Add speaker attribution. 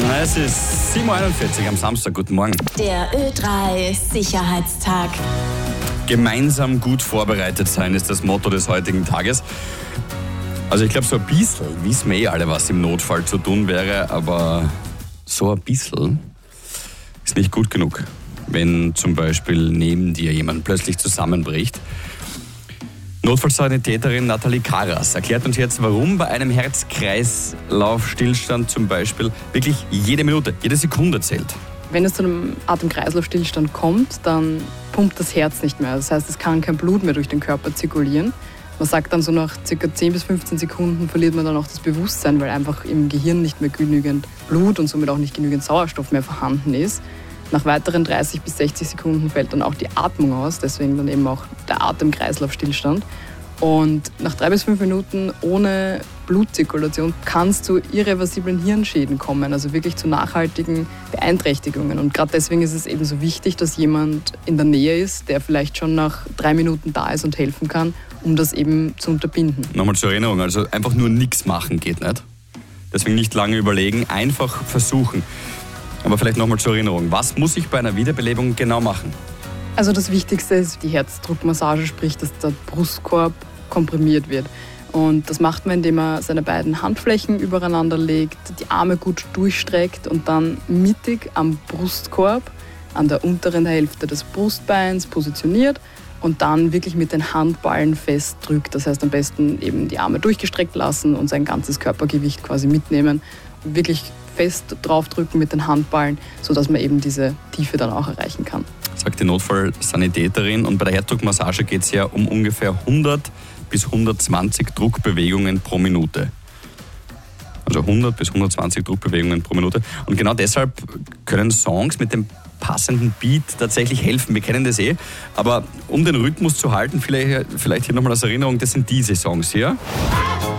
Speaker 1: Es ist 7.41 Uhr am Samstag. Guten Morgen.
Speaker 2: Der Ö3 Sicherheitstag.
Speaker 1: Gemeinsam gut vorbereitet sein ist das Motto des heutigen Tages. Also ich glaube, so ein bisschen wissen wir alle, was im Notfall zu tun wäre, aber so ein bisschen ist nicht gut genug. Wenn zum Beispiel neben dir jemand plötzlich zusammenbricht. Notfallsanitäterin Nathalie Karas erklärt uns jetzt, warum bei einem Herz-Kreislauf-Stillstand zum Beispiel wirklich jede Minute, jede Sekunde zählt.
Speaker 3: Wenn es zu einem Atem-Kreislauf-Stillstand kommt, dann pumpt das Herz nicht mehr. Das heißt, es kann kein Blut mehr durch den Körper zirkulieren. Man sagt dann so nach ca. 10 bis 15 Sekunden verliert man dann auch das Bewusstsein, weil einfach im Gehirn nicht mehr genügend Blut und somit auch nicht genügend Sauerstoff mehr vorhanden ist. Nach weiteren 30 bis 60 Sekunden fällt dann auch die Atmung aus, deswegen dann eben auch der Atem-Kreislauf-Stillstand. Und nach 3 bis 5 Minuten ohne Blutzirkulation kann es zu irreversiblen Hirnschäden kommen, also wirklich zu nachhaltigen Beeinträchtigungen. Und gerade deswegen ist es eben so wichtig, dass jemand in der Nähe ist, der vielleicht schon nach 3 Minuten da ist und helfen kann, um das eben zu unterbinden.
Speaker 1: Nochmal zur Erinnerung, also einfach nur nichts machen geht nicht. Deswegen nicht lange überlegen, einfach versuchen. Aber vielleicht nochmal zur Erinnerung, was muss ich bei einer Wiederbelebung genau machen?
Speaker 3: Also das Wichtigste ist die Herzdruckmassage, sprich, dass der Brustkorb komprimiert wird. Und das macht man, indem man seine beiden Handflächen übereinander legt, die Arme gut durchstreckt und dann mittig am Brustkorb, an der unteren Hälfte des Brustbeins positioniert und dann wirklich mit den Handballen fest drückt. Das heißt, am besten eben die Arme durchgestreckt lassen und sein ganzes Körpergewicht quasi mitnehmen. Wirklich fest draufdrücken mit den Handballen, sodass man eben diese Tiefe dann auch erreichen kann.
Speaker 1: Sagt die Notfallsanitäterin. Und bei der Herzdruckmassage geht es ja um ungefähr 100 bis 120 Druckbewegungen pro Minute. Also 100 bis 120 Druckbewegungen pro Minute. Und genau deshalb können Songs mit dem passenden Beat tatsächlich helfen. Wir kennen das eh. Aber um den Rhythmus zu halten, vielleicht hier nochmal als Erinnerung, das sind diese Songs hier.